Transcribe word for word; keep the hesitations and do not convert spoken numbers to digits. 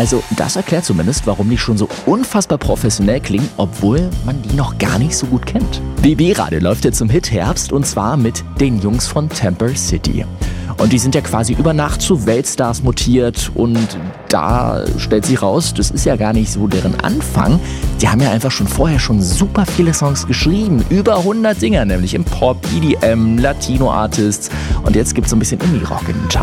Also das erklärt zumindest, warum die schon so unfassbar professionell klingen, obwohl man die noch gar nicht so gut kennt. B B-Radio läuft jetzt zum Hit Herbst und zwar mit den Jungs von Temper City. Und die sind ja quasi über Nacht zu Weltstars mutiert und da stellt sich raus, das ist ja gar nicht so deren Anfang. Die haben ja einfach schon vorher schon super viele Songs geschrieben. Über hundert Singer, nämlich im Pop, E D M, Latino-Artists und jetzt gibt es so ein bisschen Indie-Rock in den Charts.